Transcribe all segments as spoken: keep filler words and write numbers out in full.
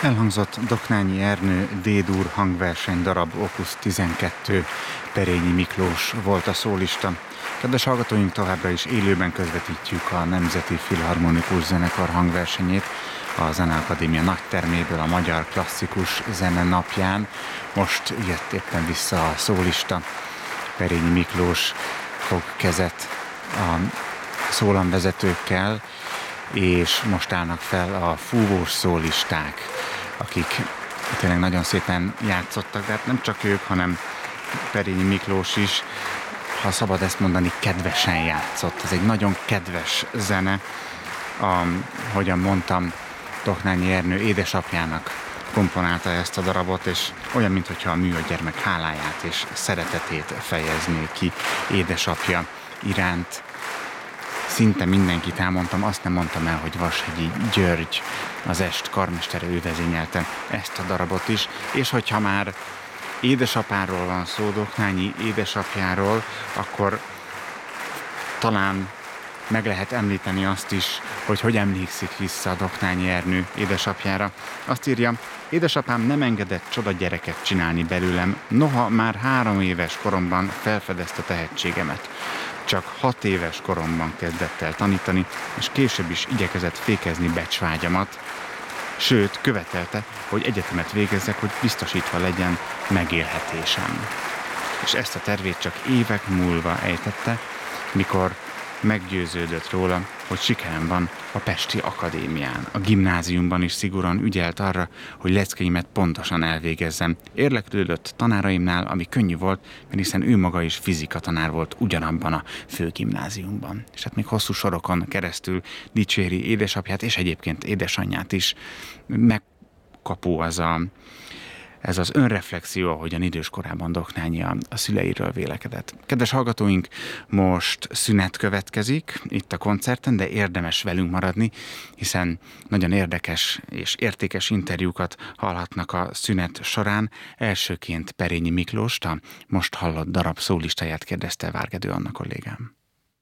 Elhangzott Doknányi Ernő D-dur hangverseny darab opus tizenkettő, Perényi Miklós volt a szólista. Kedves hallgatóink, továbbra is élőben közvetítjük a Nemzeti Filharmonikus Zenekar hangversenyét a Zeneakadémia nagyterméből a Magyar Klasszikus Zene napján. Most jött éppen vissza a szólista. Perényi Miklós fog kezet a szólamvezetőkkel, és most állnak fel a fúvós szólisták, akik tényleg nagyon szépen játszottak, de hát nem csak ők, hanem Perényi Miklós is, ha szabad ezt mondani, kedvesen játszott. Ez egy nagyon kedves zene. A, hogyan mondtam, Doknányi Ernő édesapjának komponálta ezt a darabot, és olyan, mintha a műagyermek háláját és szeretetét fejezné ki édesapja iránt. Szinte mindenkit elmondtam, azt nem mondtam el, hogy Vashegyi György, az est karmestere, ő vezényelte ezt a darabot is, és hogyha már édesapáról van szó, Doknányi édesapjáról, akkor talán meg lehet említeni azt is, hogy hogy emlékszik vissza a Doknányi Ernő édesapjára. Azt írja: édesapám nem engedett csoda gyereket csinálni belőlem, noha már három éves koromban felfedezte tehetségemet. Csak hat éves koromban kezdett el tanítani, és később is igyekezett fékezni becsvágyamat, sőt, követelte, hogy egyetemet végezzek, hogy biztosítva legyen megélhetésem. És ezt a tervét csak évek múlva ejtette, mikor meggyőződött róla, hogy sikerem van a Pesti Akadémián. A gimnáziumban is szigorúan ügyelt arra, hogy leckeimet pontosan elvégezzem. Érdeklődött tanáraimnál, ami könnyű volt, mert hiszen ő maga is fizika tanár volt ugyanabban a főgimnáziumban. És hát még hosszú sorokon keresztül dicséri édesapját, és egyébként édesanyját is. Megkapó az a Ez az önreflexió, ahogyan idős korában Doknányi a, a szüleiről vélekedett. Kedves hallgatóink, most szünet következik itt a koncerten, de érdemes velünk maradni, hiszen nagyon érdekes és értékes interjúkat hallhatnak a szünet során. Elsőként Perényi Miklóst, a most hallott darab szólistáját kérdezte Várgedő Anna kollégám.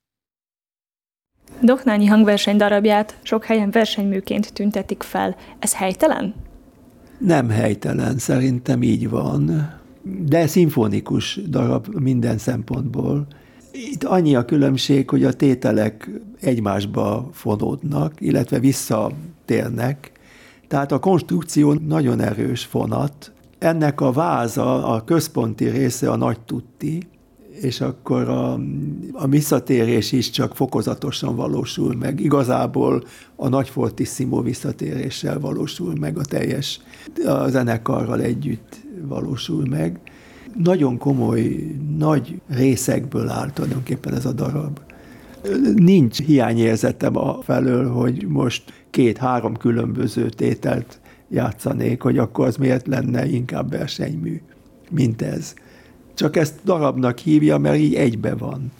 Doknányi hangverseny darabját sok helyen versenyműként tüntetik fel. Ez helytelen? Nem helytelen, szerintem így van, de szimfonikus darab minden szempontból. Itt annyi a különbség, hogy a tételek egymásba fonódnak, illetve visszatérnek. Tehát a konstrukció nagyon erős fonat. Ennek a váza, a központi része a nagy tutti, és akkor a, a visszatérés is csak fokozatosan valósul meg. Igazából a nagy fortissimo visszatéréssel valósul meg, a teljes a zenekarral együtt valósul meg. Nagyon komoly, nagy részekből áll tulajdonképpen ez a darab. Nincs hiányérzetem a felől, hogy most két-három különböző tételt játszanék, hogy akkor az miért lenne inkább versenymű, mint ez. Csak ezt darabnak hívja, mert így egybe van.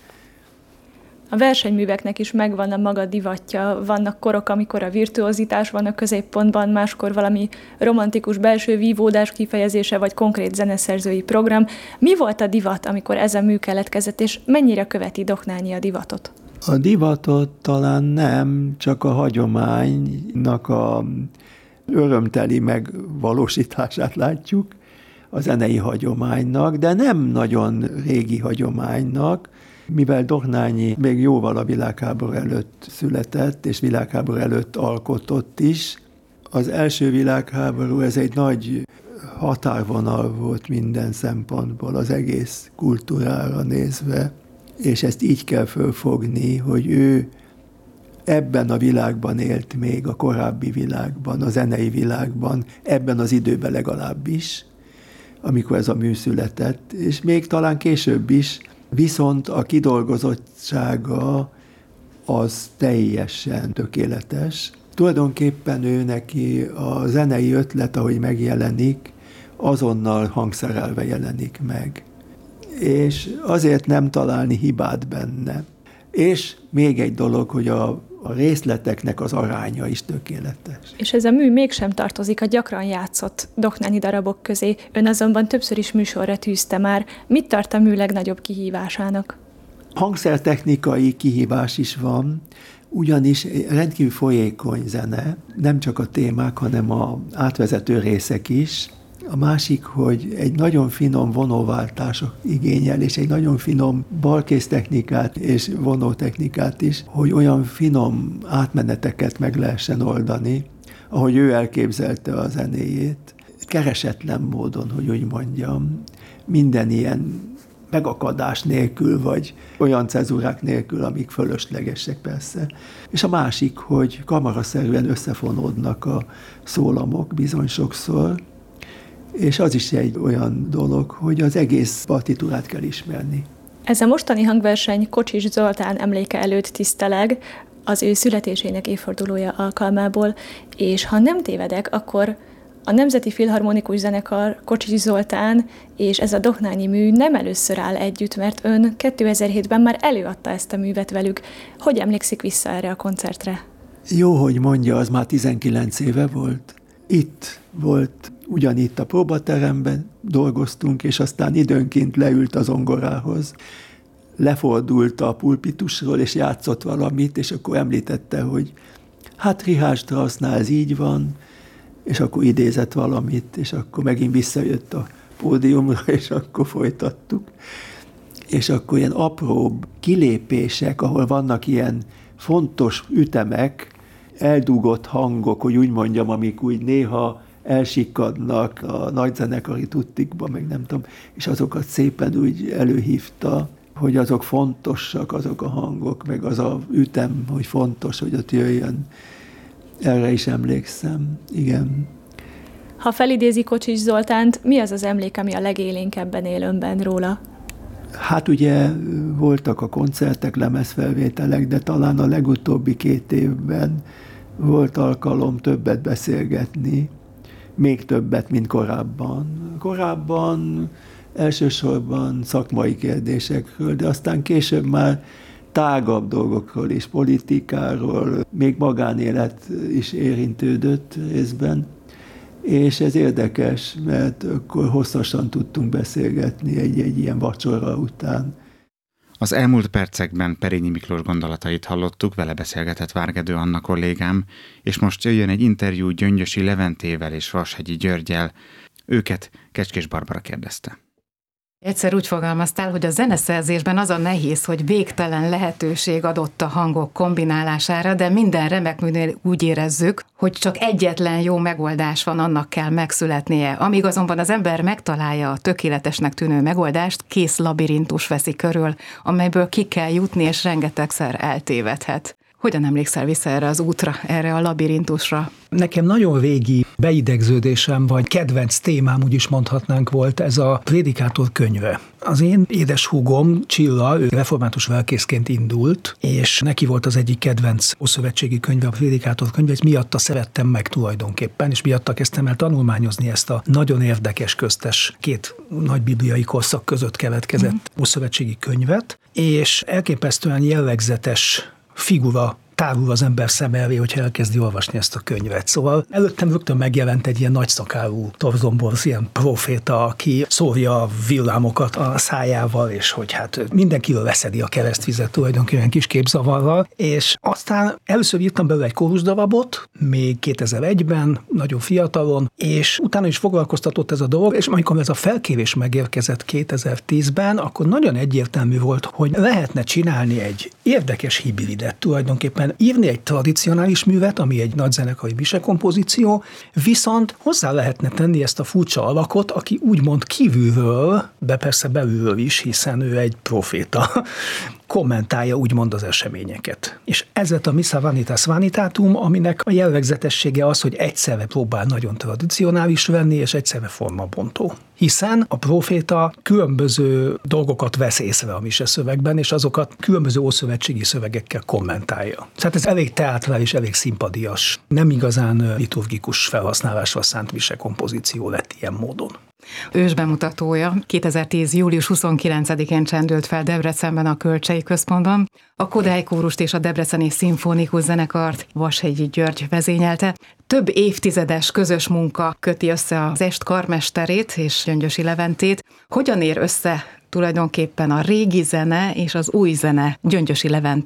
A versenyműveknek is megvan a maga divatja. Vannak korok, amikor a virtuozitás van a középpontban, máskor valami romantikus belső vívódás kifejezése, vagy konkrét zeneszerzői program. Mi volt a divat, amikor ez a mű keletkezett, és mennyire követi Doknányi a divatot? A divatot talán nem, csak a hagyománynak a örömteli megvalósítását látjuk, a zenei hagyománynak, de nem nagyon régi hagyománynak, mivel Doknányi még jóval a világháború előtt született, és világháború előtt alkotott is. Az első világháború, ez egy nagy határvonal volt minden szempontból, az egész kultúrára nézve, és ezt így kell fölfogni, hogy ő ebben a világban élt még, a korábbi világban, a zenei világban, ebben az időben legalábbis, amikor ez a mű született, és még talán később is, viszont a kidolgozottsága az teljesen tökéletes. Tulajdonképpen ő neki a zenei ötlet, ahogy megjelenik, azonnal hangszerelve jelenik meg. És azért nem találni hibát benne. És még egy dolog, hogy a a részleteknek az aránya is tökéletes. És ez a mű mégsem tartozik a gyakran játszott Doknányi darabok közé. Ön azonban többször is műsorra tűzte már. Mit tart a mű legnagyobb kihívásának? Hangszertechnikai kihívás is van, ugyanis rendkívül folyékony zene, nem csak a témák, hanem a átvezető részek is. A másik, hogy egy nagyon finom vonóváltás igényel, és egy nagyon finom balkésztechnikát és vonótechnikát is, hogy olyan finom átmeneteket meg lehessen oldani, ahogy ő elképzelte a zenéjét. Keresetlen módon, hogy úgy mondjam, minden ilyen megakadás nélkül, vagy olyan cezúrák nélkül, amik fölöslegesek persze. És a másik, hogy kamaraszerűen összefonódnak a szólamok bizony sokszor, és az is egy olyan dolog, hogy az egész partitúrát kell ismerni. Ez a mostani hangverseny Kocsis Zoltán emléke előtt tiszteleg, az ő születésének évfordulója alkalmából, és ha nem tévedek, akkor a Nemzeti Filharmonikus Zenekar, Kocsis Zoltán és ez a Dohnányi mű nem először áll együtt, mert ön kétezer-hétben már előadta ezt a művet velük. Hogy emlékszik vissza erre a koncertre? Jó, hogy mondja, az már tizenkilenc éve volt. Itt volt, ugyanitt a próbateremben dolgoztunk, és aztán időnként leült az zongorához, lefordult a pulpitusról, és játszott valamit, és akkor említette, hogy hát Richard Straussnál ez így van, és akkor idézett valamit, és akkor megint visszajött a pódiumra, és akkor folytattuk. És akkor ilyen apróbb kilépések, ahol vannak ilyen fontos ütemek, eldugott hangok, hogy úgy mondjam, amik úgy néha elsikkadnak a nagyzenekari tuttikba, meg nem tudom, és azokat szépen úgy előhívta, hogy azok fontosak, azok a hangok, meg az a ütem, hogy fontos, hogy ott jöjjön. Erre is emlékszem, igen. Ha felidézi Kocsis Zoltánt, mi az az emlék, ami a legélénkebben él önben róla? Hát ugye voltak a koncertek, lemezfelvételek, de talán a legutóbbi két évben volt alkalom többet beszélgetni, még többet, mint korábban. Korábban elsősorban szakmai kérdésekről, de aztán később már tágabb dolgokról is, politikáról, még magánélet is érintődött részben, és ez érdekes, mert akkor hosszasan tudtunk beszélgetni egy-egy ilyen vacsora után. Az elmúlt percekben Perényi Miklós gondolatait hallottuk, vele beszélgetett Várgedő Anna kollégám, és most jöjjön egy interjú Gyöngyösi Leventével és Vashegyi Györggyel. Őket Kecskés Barbara kérdezte. Egyszer úgy fogalmaztál, hogy a zeneszerzésben az a nehéz, hogy végtelen lehetőség adott a hangok kombinálására, de minden remek műnél úgy érezzük, hogy csak egyetlen jó megoldás van, annak kell megszületnie. Amíg azonban az ember megtalálja a tökéletesnek tűnő megoldást, kész labirintus veszi körül, amelyből ki kell jutni, és rengetegszer eltévedhet. Hogyan emlékszel vissza erre az útra, erre a labirintusra? Nekem nagyon régi beidegződésem, vagy kedvenc témám, úgy is mondhatnánk, volt ez a Prédikátor könyve. Az én édeshúgom, Csilla, ő református lelkészként indult, és neki volt az egyik kedvenc ószövetségi könyve, a Prédikátor könyve, és miatta szerettem meg tulajdonképpen, és miatta kezdtem el tanulmányozni ezt a nagyon érdekes köztes két nagy bibliai korszak között keletkezett mm. ószövetségi könyvet, és elképesztően jellegzetes figura tárul az ember szem elé, hogyha elkezdi olvasni ezt a könyvet. Szóval előttem rögtön megjelent egy ilyen nagyszakálú torzomborz, ilyen proféta, aki szórja a villámokat a szájával, és hogy hát mindenkiről leszedi a keresztvizet tulajdonképpen kis képzavarral, és aztán először írtam belőle egy kórusdarabot, még kétezer-egyben, nagyon fiatalon, és utána is foglalkoztatott ez a dolog, és amikor ez a felkérés megérkezett kétezer-tízben, akkor nagyon egyértelmű volt, hogy lehetne csinálni egy érdekes hibridet tulajdonképpen, írni egy tradicionális művet, ami egy nagyzenekari visekompozíció, viszont hozzá lehetne tenni ezt a furcsa alakot, aki úgymond kívülről, de persze belülről is, hiszen ő egy proféta, kommentálja úgymond az eseményeket. És ez lett a Missa Vanitas Vanitatum, aminek a jellegzetessége az, hogy egyszerre próbál nagyon tradicionális lenni, és egyszerre formabontó. Hiszen a proféta különböző dolgokat vesz észre a mise szövegben, és azokat különböző ószövetségi szövegekkel kommentálja. Tehát ez elég teátrális, elég szimpadias, nem igazán liturgikus felhasználásra szánt mise kompozíció lett ilyen módon. Ősbemutatója kétezer-tíz. július huszonkilencedikén csendült fel Debrecenben a Kölcsei Központban. A Kodály Kórust és a Debreceni Szimfonikus Zenekart Vashegyi György vezényelte. Több évtizedes közös munka köti össze az est karmesterét és Gyöngyösi Leventét. Hogyan ér össze tulajdonképpen a régi zene és az új zene Gyöngyösi Levente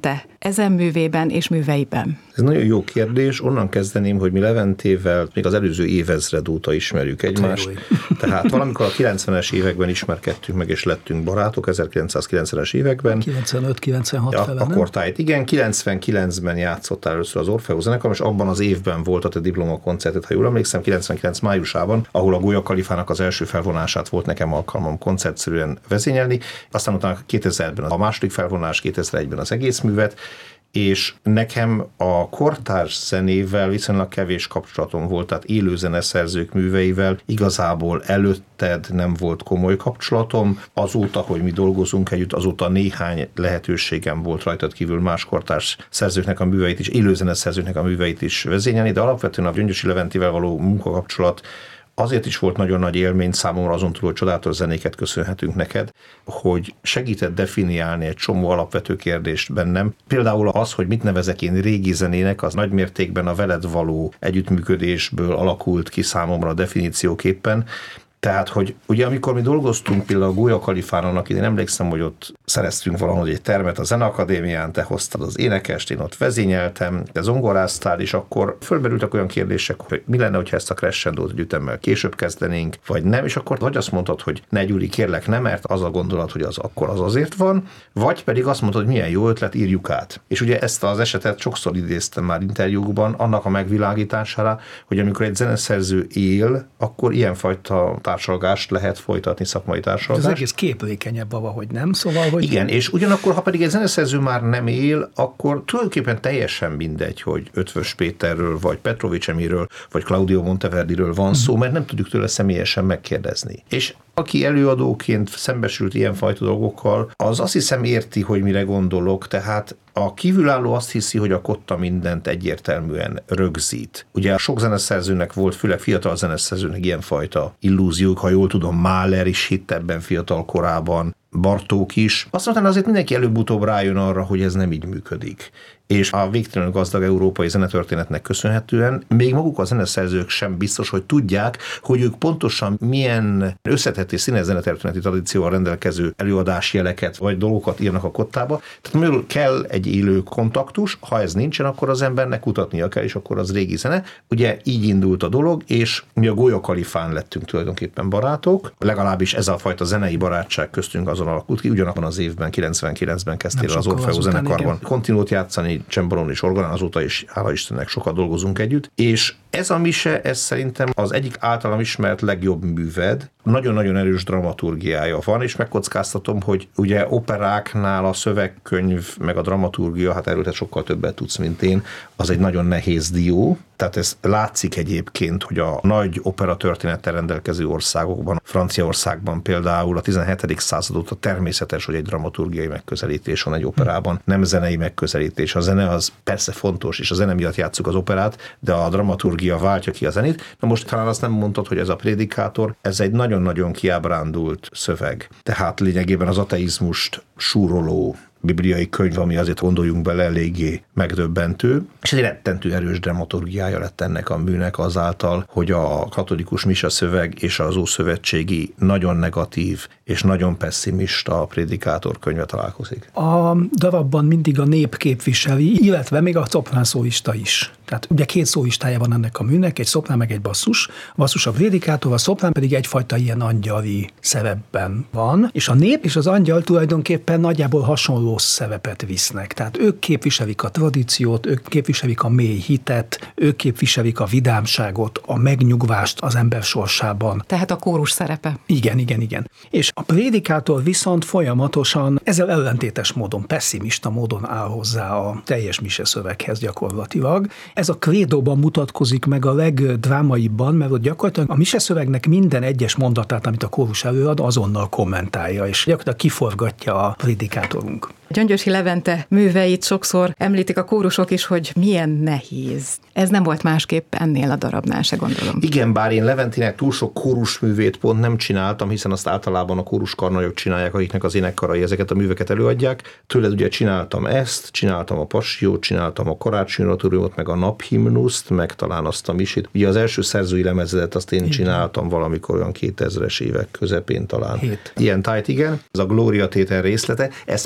ezen művében és műveiben? Ez nagyon jó kérdés. Onnan kezdeném, hogy mi Leventével még az előző évezred óta ismerjük egymást. Tehát valamikor a kilencvenes években ismerkedtünk meg, és lettünk barátok, ezerkilencszázkilencvenes években. kilencvenöt kilencvenhat ja, fele, akkor tájt. Igen, kilencvenkilencben játszottál először az Orfeus zenekar, és abban az évben volt a te diplomakoncertet, ha jól emlékszem, kilencvenkilenc májusában, ahol a Goya Kalifának az első felvonását volt nekem alkalmam koncertszerűen vezényelni. Aztán utána kétezerben a második felvonás, kétezer-egyben az egész művet, és nekem a kortárs zenével viszonylag kevés kapcsolatom volt, tehát élő zeneszerzők műveivel igazából előtted nem volt komoly kapcsolatom. Azóta, hogy mi dolgozunk együtt, azóta néhány lehetőségem volt rajtad kívül más kortárs szerzőknek a műveit is, élő zeneszerzőknek a műveit is vezényelni, de alapvetően a Gyöngyösi Leventével való munkakapcsolat azért is volt nagyon nagy élmény számomra, azon túl, hogy csodálatos zenéket köszönhetünk neked, hogy segített definiálni egy csomó alapvető kérdést bennem. Például az, hogy mit nevezek én régi zenének, az nagymértékben a veled való együttműködésből alakult ki számomra a definícióképpen. Tehát, hogy ugye amikor mi dolgoztunk például a Goya Kalifán, annak én emlékszem, hogy ott szereztünk valahogy egy termet a Zeneakadémián, te hoztad az énekest, én ott vezényeltem, te zongoráztál, és akkor fölmerültek olyan kérdések, hogy mi lenne, hogyha ezt a crescendót egy ütemmel később kezdenénk, vagy nem, és akkor vagy azt mondtad, hogy ne Gyuri, kérlek, nem, mert az a gondolat, hogy az akkor az azért van, vagy pedig azt mondtad, hogy milyen jó ötlet, írjuk át. És ugye ezt az esetet sokszor idéztem már interjúkban, annak a megvilágítására, hogy amikor egy zeneszerző él, akkor ilyenfajta társalgást lehet folytatni, szakmai társalgást. Az egész képlékenyebb valahogy nem, szóval, hogy... Igen, és ugyanakkor, ha pedig egy zeneszerző már nem él, akkor tulajdonképpen teljesen mindegy, hogy Ötvös Péterről, vagy Petrovics Emiről, vagy Claudio Monteverdiről van szó, mert nem tudjuk tőle személyesen megkérdezni. És aki előadóként szembesült ilyenfajta dolgokkal, az azt hiszem érti, hogy mire gondolok, tehát a kívülálló azt hiszi, hogy a kotta mindent egyértelműen rögzít. Ugye sok zeneszerzőnek volt, főleg fiatal zeneszerzőnek ilyenfajta illúziók, ha jól tudom, Mahler is hitt ebben fiatal korában, Bartók is. Aztán azért mindenki előbb-utóbb rájön arra, hogy ez nem így működik. És a végtelenül gazdag európai zenetörténetnek köszönhetően még maguk a zeneszerzők sem biztos, hogy tudják, hogy ők pontosan milyen összetett és színes zenetörténeti tradícióval rendelkező előadásjeleket vagy dolgokat írnak a kottába. Tehát magyarul kell egy élő kontaktus, ha ez nincsen, akkor az embernek kutatnia kell, és akkor az régi zene. Ugye így indult a dolog, és mi a Goya Kalifán lettünk tulajdonképpen barátok, legalábbis ez a fajta zenei barátság köztünk azon alakult ki, ugyanabban az évben, kilencvenkilencben kezdtél az Orfeus zenekarban kontinót játszani, csembalon és orgonán, azóta is, hála Istennek, sokat dolgozunk együtt, és ez a mise, ez szerintem az egyik általam ismert legjobb műved, nagyon-nagyon erős dramaturgiája van, és megkockáztatom, hogy ugye operáknál a szövegkönyv, meg a dramaturgia, hát erről te sokkal többet tudsz, mint én, az egy nagyon nehéz dió, tehát ez látszik egyébként, hogy a nagy opera történettel rendelkező országokban, Franciaországban például a tizenhetedik század óta természetes, hogy egy dramaturgiai megközelítés van egy operában, nem zenei megközelítés. A zene az persze fontos, és a zene miatt játsszuk az operát, de a dramaturgia váltja ki a zenét. Na most talán azt nem mondtad, hogy ez a prédikátor, ez egy nagyon-nagyon kiábrándult szöveg. Tehát lényegében az ateizmust súroló bibliai könyv, ami azért gondoljunk bele eléggé megdöbbentő, és egy rettentő erős dramaturgiája lett ennek a műnek azáltal, hogy a katolikus mise szöveg és az ószövetségi nagyon negatív és nagyon pessimista prédikátor könyve találkozik. A darabban mindig a nép képviseli, illetve még a szoprán szólista is. Tehát ugye két szólistája van ennek a műnek, egy szoprán meg egy basszus. A basszus a prédikátor, a szoprán pedig egyfajta ilyen angyali szerepben van, és a nép és az angyal tulajdonképpen nagyjából hasonló szerepet visznek. Tehát ők képviselik a tradíciót, ők képviselik a mély hitet, ők képviselik a vidámságot, a megnyugvást az ember sorsában. Tehát a kórus szerepe. Igen, igen, igen. És a prédikátor viszont folyamatosan ezzel ellentétes módon, pessimista módon áll hozzá a teljes mise szöveghez gyakorlatilag. Ez a krédóban mutatkozik meg a legdrámaibban, mert ott gyakorlatilag a mise szövegnek minden egyes mondatát, amit a kórus előad, azonnal kommentálja, és gyakorlatilag kiforgatja a prédikátorunk. Gyöngyösi Levente műveit sokszor említik a kórusok is, hogy milyen nehéz. Ez nem volt másképp ennél a darabnál, se gondolom. Igen, bár én Leventének túl sok kórusművét pont nem csináltam, hiszen azt általában a kóruskarnagyok csinálják, akiknek az énekkarai ezeket a műveket előadják. Tőled ugye csináltam ezt, csináltam a Passiót, csináltam a Karácsony oratóriumot, meg a Naphimnuszt, meg talán azt a misit. Ugye az első szerzői lemezetet azt én igen. csináltam valamikor olyan kétezres évek közepén talán. Hét. Ilyen tájt, igen. Ez a Glória tétel részlete, ez pont az egyetlen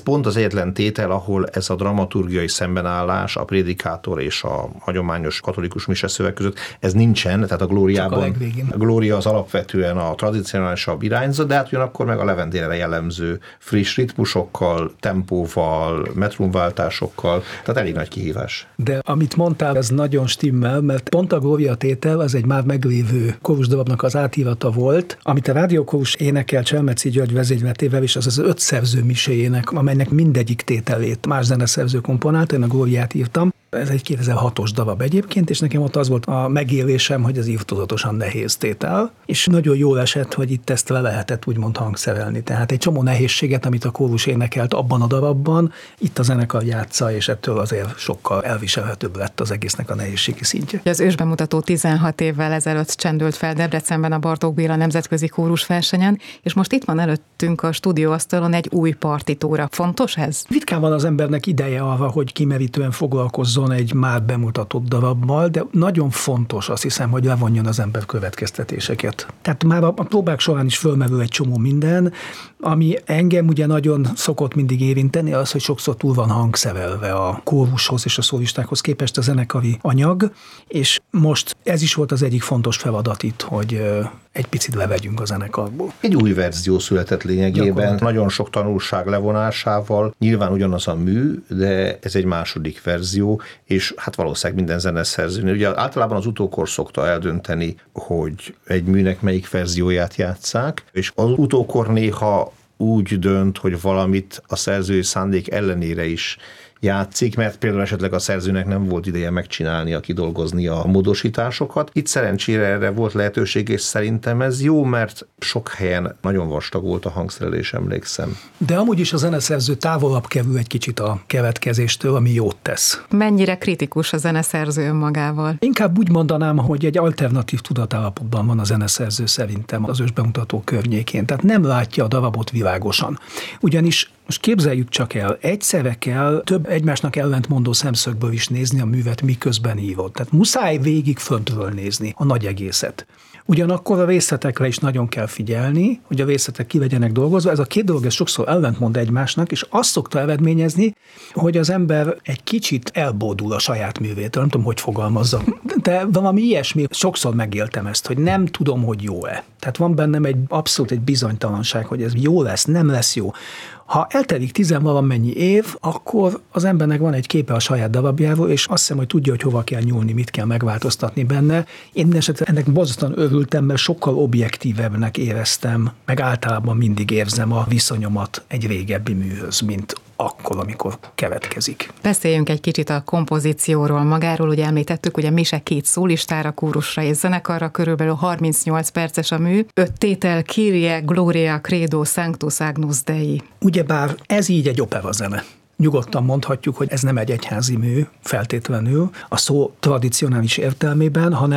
egyetlen tétel, ahol ez a dramaturgiai szembenállás a prédikátor és a hagyományos katolikus mise szöveg között, ez nincsen, tehát a glóriában. A, a glória az alapvetően a tradicionálisabb irányzat, de hát ugyanakkor meg a Levendére jellemző friss ritmusokkal, tempóval, metrumváltásokkal, tehát elég nagy kihívás. De amit mondtál, ez nagyon stimmel, mert pont a glória tétel az egy már meglévő kórusdarabnak az átírata volt, amit a rádiókórus énekel Cselmeci György vezényletével, és az az öt szerző miséjének, amelynek mindegyik tételét más zeneszerző komponált, én a glóriát írtam. Ez egy kétezer-hatos darab egyébként, és nekem ott az volt a megélésem, hogy ez írtózatosan nehéz tétel, és nagyon jól esett, hogy itt ezt le lehetett úgymond hangszerelni. Tehát egy csomó nehézséget, amit a kórus énekelt abban a darabban, itt a zenekar játsza, és ettől azért sokkal elviselhetőbb lett az egésznek a nehézségi szintje. Az ősbemutató tizenhat évvel ezelőtt csendült fel Debrecenben a Bartók Béla nemzetközi kórusversenyen, és most itt van előttünk a stúdióasztalon egy új partitúra. Fontos ez? Ritkán van az embernek ideje arra, hogy kimerítően foglalkozzon egy már bemutatott darabmal, de nagyon fontos, azt hiszem, hogy levonjon az ember következtetéseket. Tehát már a próbák során is fölmerül egy csomó minden, ami engem ugye nagyon szokott mindig érinteni, az, hogy sokszor túl van hangszerelve a kórushoz és a szólistákhoz képest a zenekari anyag, és most ez is volt az egyik fontos feladat itt, hogy egy picit levegyünk a zenekarból. Egy új verzió született lényegében, nagyon sok tanulság levonásával, nyilván ugyanaz a mű, de ez egy második verzió, és hát valószínűleg minden zeneszerzőnél. Ugye általában az utókor szokta eldönteni, hogy egy műnek melyik verzióját játsszák, és az utókor néha úgy dönt, hogy valamit a szerzői szándék ellenére is játszik, mert például esetleg a szerzőnek nem volt ideje megcsinálnia, kidolgozni a módosításokat. Itt szerencsére erre volt lehetőség, és szerintem ez jó, mert sok helyen nagyon vastag volt a hangszerelés, emlékszem. De amúgy is a zeneszerző távolabb kerül egy kicsit a keletkezéstől, ami jót tesz. Mennyire kritikus a zeneszerző önmagával? Inkább úgy mondanám, hogy egy alternatív tudatállapotban van a zeneszerző szerintem az ősbemutató környékén. Tehát nem látja a darabot világosan. Ugyanis most képzeljük csak el, egyszerre kell több egymásnak ellentmondó szemszögből is nézni a művet, miközben írod. Tehát muszáj végig föntről nézni a nagy egészet. Ugyanakkor a részletekre is nagyon kell figyelni, hogy a részletek ki legyenek dolgozva. Ez a két dolog ez sokszor ellentmond egymásnak, és azt szokta eredményezni, hogy az ember egy kicsit elbódul a saját művétől. Nem tudom, hogy fogalmazza. De valami ilyesmi, sokszor megéltem ezt, hogy nem tudom, hogy jó-e. Tehát van bennem egy abszolút egy bizonytalanság, hogy ez jó lesz, nem lesz jó. Ha eltelik tizenvalamennyi év, akkor az embernek van egy képe a saját darabjáról, és azt hiszem, hogy tudja, hogy hova kell nyúlni, mit kell megváltoztatni benne. Én mindenesetre ennek borzasztóan örültem, mert sokkal objektívebbnek éreztem, meg általában mindig érzem a viszonyomat egy régebbi műhöz, mint akkor, amikor keletkezik. Beszéljünk egy kicsit a kompozícióról magáról, ugye említettük, ugye mise két szólistára, kórusra és zenekarra, körülbelül harmincnyolc perces a mű, öt tétel, Kyrie, Gloria, Credo, Sanctus, Agnus Dei. Ugyebár ez így egy operazene. Nyugodtan mondhatjuk, hogy ez nem egy egyházi mű feltétlenül, a szó tradicionális értelmében, hanem